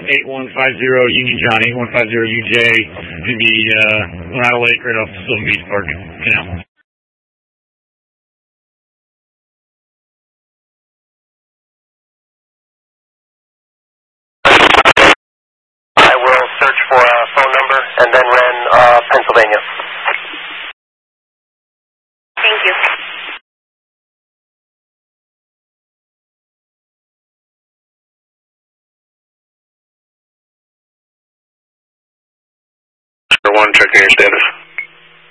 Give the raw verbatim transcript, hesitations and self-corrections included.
eight one five zero Union John, eight one five zero U J, going to be uh, Lanada Lake right off the Silver Beach Park Canal. I will search for a phone number and then run uh, Pennsylvania. Thank you. One, checking your status.